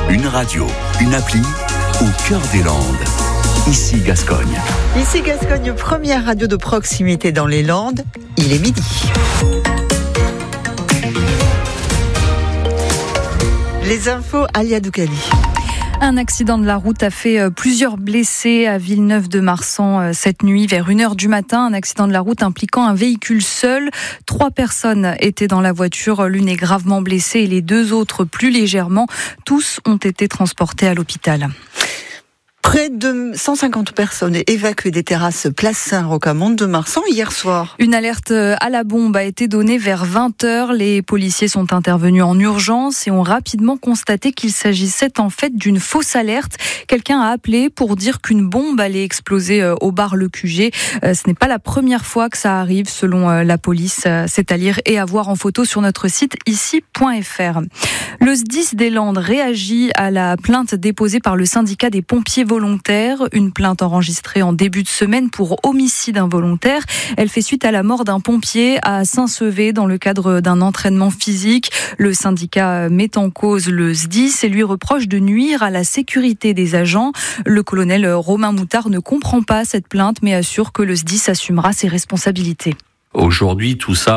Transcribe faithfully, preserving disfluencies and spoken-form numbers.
Une radio, une appli, au cœur des Landes. Ici Gascogne. Ici Gascogne, première radio de proximité dans les Landes. Il est midi. Les infos, Alia Doukali. Un accident de la route a fait plusieurs blessés à Villeneuve-de-Marsan cette nuit vers une heure du matin. Un accident de la route impliquant un véhicule seul. Trois personnes étaient dans la voiture. L'une est gravement blessée et les deux autres plus légèrement. Tous ont été transportés à l'hôpital. Près de cent cinquante personnes évacuées des terrasses Place Saint-Rocamond de Marsan hier soir. Une alerte à la bombe a été donnée vers vingt heures. Les policiers sont intervenus en urgence et ont rapidement constaté qu'il s'agissait en fait d'une fausse alerte. Quelqu'un a appelé pour dire qu'une bombe allait exploser au bar Le Q G. Ce n'est pas la première fois que ça arrive selon la police. C'est à lire et à voir en photo sur notre site ici point f r. Le S D I S des Landes réagit à la plainte déposée par le syndicat des pompiers volontaires. Une plainte enregistrée en début de semaine pour homicide involontaire. Elle fait suite à la mort d'un pompier à Saint-Sevé dans le cadre d'un entraînement physique. Le syndicat met en cause le S D I S et lui reproche de nuire à la sécurité des agents. Le colonel Romain Moutard ne comprend pas cette plainte mais assure que le S D I S assumera ses responsabilités. Aujourd'hui, tout ça